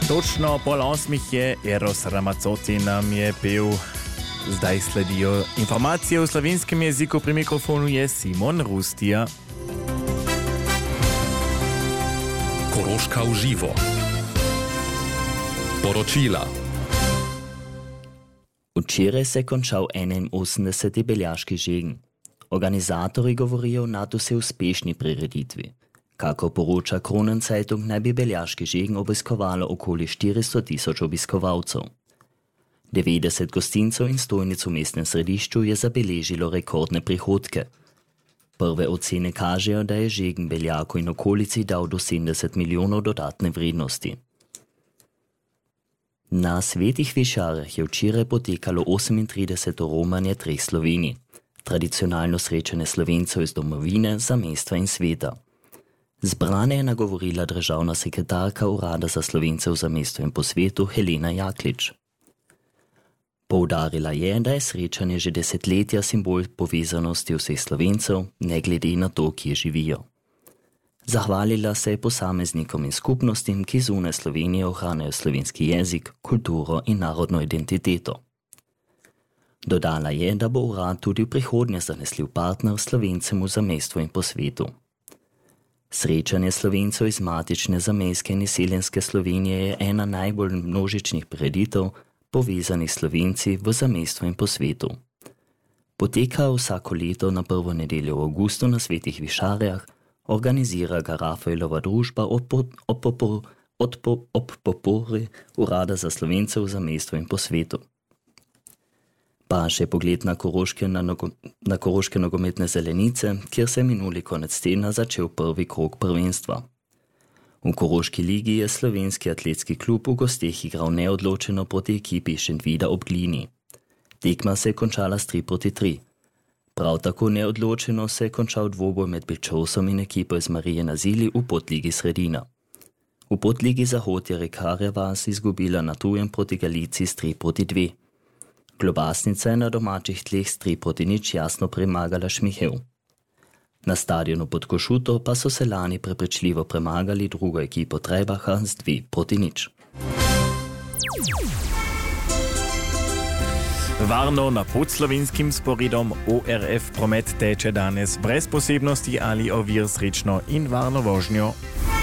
Točno pol 8 je Eros Ramazzotti nam je pel. Zdaj sledijo informacije v slovenskem jeziku. Pri mikrofonu je Simon Rustija. Koroška v živo. Poročila. Včeraj se je končal 81. beljaški žegen. Organizatorji govorijo o nadvse uspešni prireditvi. Kako poroča Kronenzeitung, naj bi beljaški žegen obiskovalo okoli 400 tisoč obiskovalcev. 90 gostincev in stojnic v mestnem središču je zabeležilo rekordne prihodke. Prve ocene kažejo, da je žegen Beljaku in okolici dal do 70 milijonov dodatne vrednosti. Na Svetih Višarjah je včeraj potekalo 38. romanje treh Slovenij, tradicionalno srečanje Slovencev iz domovine, zamestva in sveta. Zbrane je nagovorila državna sekretarka Urada za Slovence v zamestju in po svetu Helena Jaklič. Poudarila je, da je srečanje že desetletja simbol povezanosti vseh Slovencev, ne glede na to, kje živijo. Zahvalila se je posameznikom in skupnostim, ki zunaj Slovenije ohranjajo slovenski jezik, kulturo in narodno identiteto. Dodala je, da bo urad tudi v prihodnje zanesljiv partner Slovencem v zamestju in po svetu. Srečanje Slovencev iz matične zamejske in izseljenske Slovenije je ena najbolj množičnih prireditev povezanih Slovenci v zamestju in po svetu. Poteka vsako leto na prvo nedeljo v avgustu na Svetih Višarjah, organizira ga Rafaelova družba ob podpori Urada za Slovence v zamestju in po svetu. Pa še pogled na koroške nogometne zelenice, kjer se je minuli konec tedna začel prvi krog prvenstva. V Koroški ligi je slovenski atletski klub v gosteh igral neodločeno proti ekipi Šentvida ob Glini. Tekma se je končala s 3-3. Prav tako neodločeno se je končal dvoboj med Bilčovsom in ekipo iz Marije na Zili v podligi Sredina. V podligi Zahod je Rekarja vas izgubila na tujem proti Galici s 3-2. Globasnica je na domačih tleh s 3-0 jasno premagala Šmihev. Na stadionu pod Košuto pa so se lani prepričljivo premagali drugo ekipo Trebaha z 2-0. Varno na podslovenskim sporedom ORF promet teče danes brez posebnosti ali ovir srečno in varno vožnjo.